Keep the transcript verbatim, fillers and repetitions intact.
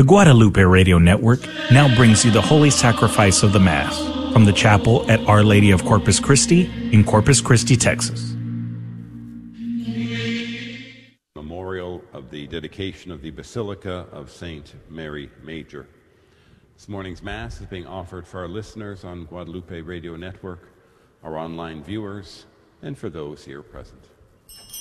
The Guadalupe Radio Network now brings you the Holy Sacrifice of the Mass from the chapel at Our Lady of Corpus Christi in Corpus Christi, Texas. Memorial of the dedication of the Basilica of Saint Mary Major. This morning's Mass is being offered for our listeners on Guadalupe Radio Network, our online viewers, and for those here present.